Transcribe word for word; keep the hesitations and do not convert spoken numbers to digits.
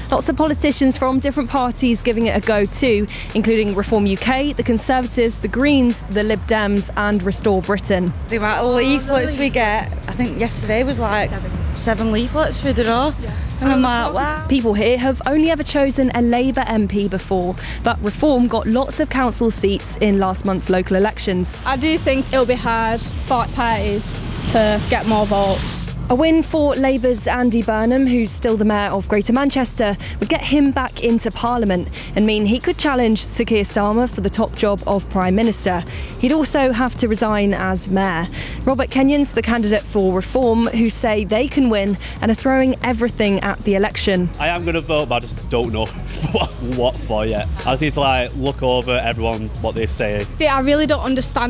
Lots of politicians from different parties giving it a go too, including Reform U K, the Conservatives, the Greens, the Lib Dems and Restore Britain. The amount of leaflets we get, I think yesterday was like seven, seven leaflets through the door. Yeah. And I'm like, wow. People here have only ever chosen a Labour M P before, but Reform got lots of council seats in last month's local elections. I do think it'll be hard for parties to get more votes. A win for Labour's Andy Burnham, who's still the Mayor of Greater Manchester, would get him back into Parliament and mean he could challenge Sir Keir Starmer for the top job of Prime Minister. He'd also have to resign as Mayor. Robert Kenyon's the candidate for Reform, who say they can win and are throwing everything at the election. I am going to vote, but I just don't know what, what for yet. I just need to like look over everyone, what they say. See, I really don't understand